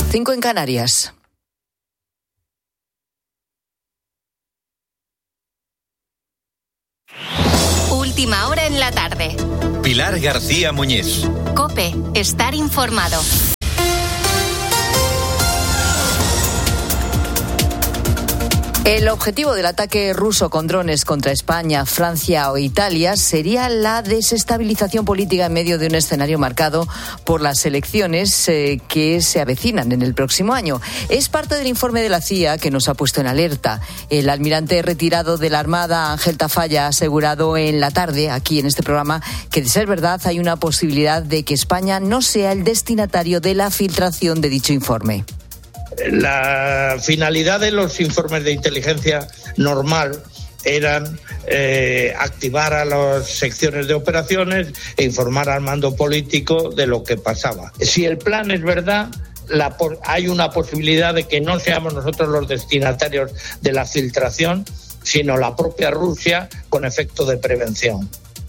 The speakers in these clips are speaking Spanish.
5 en Canarias. Última hora en la tarde. Pilar García Muñiz. COPE. Estar informado. El objetivo del ataque ruso con drones contra España, Francia o Italia sería la desestabilización política en medio de un escenario marcado por las elecciones que se avecinan en el próximo año. Es parte del informe de la CIA que nos ha puesto en alerta. El almirante retirado de la Armada, Ángel Tafalla, ha asegurado en la tarde, aquí en este programa, que de ser verdad hay una posibilidad de que España no sea el destinatario de la filtración de dicho informe. La finalidad de los informes de inteligencia normal eran activar a las secciones de operaciones e informar al mando político de lo que pasaba. Si el plan es verdad, hay una posibilidad de que no seamos nosotros los destinatarios de la filtración, sino la propia Rusia con efecto de prevención.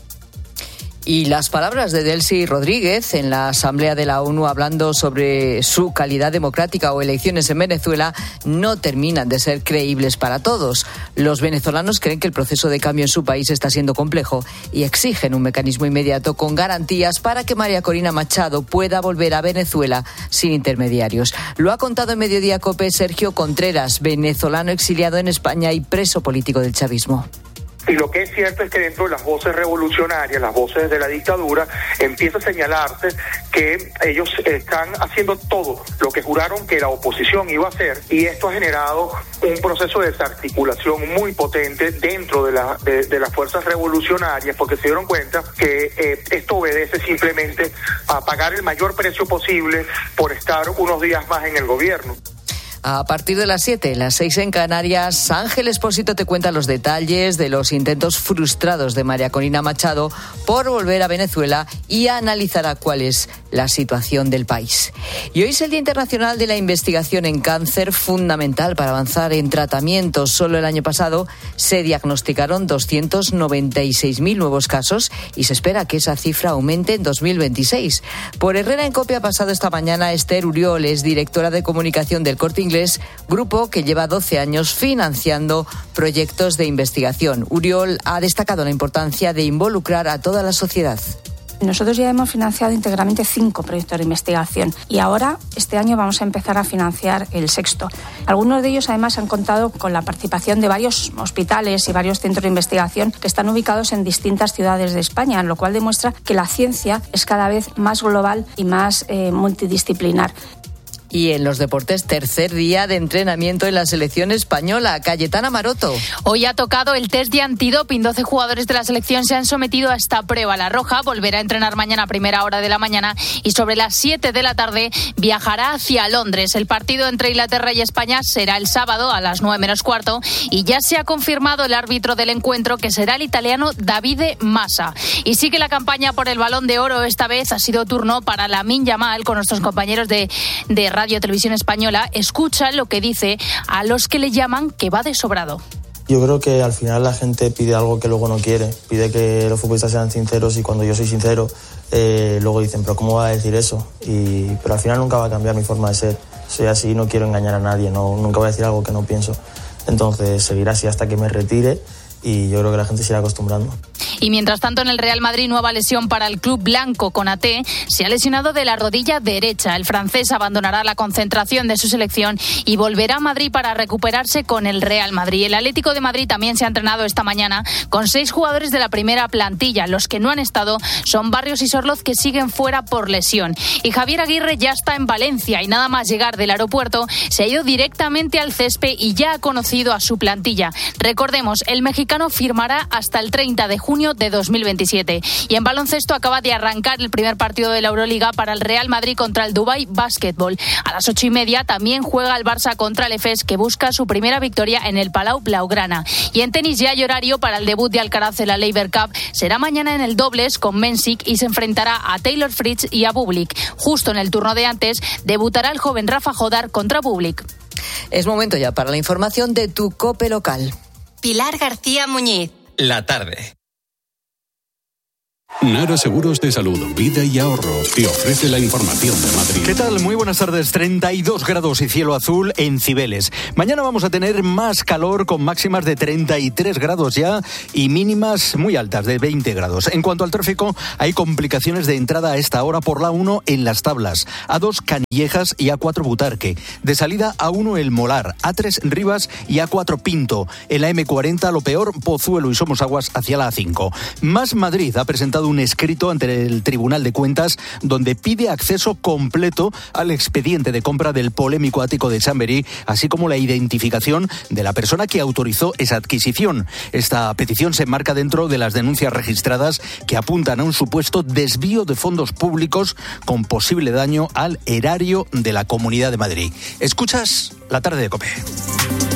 Y las palabras de Delcy Rodríguez en la Asamblea de la ONU hablando sobre su calidad democrática o elecciones en Venezuela no terminan de ser creíbles para todos. Los venezolanos creen que el proceso de cambio en su país está siendo complejo y exigen un mecanismo inmediato con garantías para que María Corina Machado pueda volver a Venezuela sin intermediarios. Lo ha contado en Mediodía COPE Sergio Contreras, venezolano exiliado en España y preso político del chavismo. Y lo que es cierto es que dentro de las voces revolucionarias, las voces de la dictadura, empieza a señalarse que ellos están haciendo todo lo que juraron que la oposición iba a hacer, y esto ha generado un proceso de desarticulación muy potente dentro de las fuerzas revolucionarias, porque se dieron cuenta que esto obedece simplemente a pagar el mayor precio posible por estar unos días más en el gobierno. A partir de las 7, las 6 en Canarias, Ángel Expósito te cuenta los detalles de los intentos frustrados de María Corina Machado por volver a Venezuela y analizará cuál es la situación del país. Y hoy es el Día Internacional de la Investigación en Cáncer, fundamental para avanzar en tratamientos. Solo el año pasado se diagnosticaron 296.000 nuevos casos y se espera que esa cifra aumente en 2026. Por Herrera en COPE ha pasado esta mañana Esther Uriol, es directora de comunicación del Corte Inglés, grupo que lleva 12 años financiando proyectos de investigación. Uriol ha destacado la importancia de involucrar a toda la sociedad. Nosotros ya hemos financiado íntegramente 5 proyectos de investigación y ahora, este año, vamos a empezar a financiar el 6º. Algunos de ellos, además, han contado con la participación de varios hospitales y varios centros de investigación que están ubicados en distintas ciudades de España, lo cual demuestra que la ciencia es cada vez más global y más multidisciplinar. Y en los deportes, tercer día de entrenamiento en la selección española. Cayetana Maroto. Hoy ha tocado el test de antidoping. 12 jugadores de la selección se han sometido a esta prueba. La Roja volverá a entrenar mañana a primera hora de la mañana y sobre las 7 de la tarde viajará hacia Londres. El partido entre Inglaterra y España será el sábado a las 9 menos cuarto y ya se ha confirmado el árbitro del encuentro, que será el italiano Davide Massa. Y sigue la campaña por el Balón de Oro. Esta vez ha sido turno para Lamine Yamal con nuestros compañeros de Radio Televisión Española. Escucha lo que dice a los que le llaman que va de sobrado. Yo creo que al final la gente pide algo que luego no quiere, pide que los futbolistas sean sinceros, y cuando yo soy sincero, luego dicen, pero ¿cómo va a decir eso? Pero al final nunca va a cambiar mi forma de ser. Soy así, no quiero engañar a nadie, nunca voy a decir algo que no pienso. Entonces seguiré así hasta que me retire y yo creo que la gente se irá acostumbrando. Y mientras tanto, en el Real Madrid, nueva lesión para el club blanco. Konaté se ha lesionado de la rodilla derecha. El francés abandonará la concentración de su selección y volverá a Madrid para recuperarse con el Real Madrid. El Atlético de Madrid también se ha entrenado esta mañana con 6 jugadores de la primera plantilla. Los que no han estado son Barrios y Sorloz, que siguen fuera por lesión. Y Javier Aguirre ya está en Valencia y nada más llegar del aeropuerto se ha ido directamente al césped y ya ha conocido a su plantilla. Recordemos, el mexicano firmará hasta el 30 de junio de 2027. Y en baloncesto acaba de arrancar el primer partido de la Euroliga para el Real Madrid contra el Dubai Basketball. A las 8:30 también juega el Barça contra el Efes, que busca su primera victoria en el Palau Blaugrana. Y en tenis ya hay horario para el debut de Alcaraz en la Laver Cup. Será mañana en el dobles con Mensik y se enfrentará a Taylor Fritz y a Bublik. Justo en el turno de antes debutará el joven Rafa Jodar contra Bublik. Es momento ya para la información de tu COPE local. Pilar García Muñiz. La tarde. Nara Seguros de Salud, Vida y Ahorro te ofrece la información de Madrid. ¿Qué tal? Muy buenas tardes. 32 grados y cielo azul en Cibeles. Mañana vamos a tener más calor con máximas de 33 grados ya y mínimas muy altas de 20 grados. En cuanto al tráfico, hay complicaciones de entrada a esta hora por la 1 en Las Tablas, A2 Canillejas y A4 Butarque. De salida A1 El Molar, A3 Rivas y A4 Pinto. En la M40 lo peor, Pozuelo y Somosaguas hacia la A5. Más Madrid ha presentado un escrito ante el Tribunal de Cuentas donde pide acceso completo al expediente de compra del polémico ático de Chamberí, así como la identificación de la persona que autorizó esa adquisición. Esta petición se enmarca dentro de las denuncias registradas que apuntan a un supuesto desvío de fondos públicos con posible daño al erario de la Comunidad de Madrid. Escuchas La Tarde de COPE.